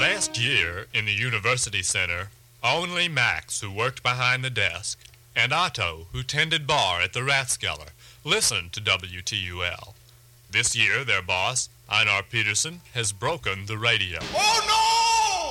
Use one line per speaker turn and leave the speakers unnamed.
Last year, in the University Center, only Max, who worked behind the desk, and Otto, who tended bar at the Rathskeller, listened to WTUL. This year, their boss, Einar Peterson, has broken the radio.
Oh,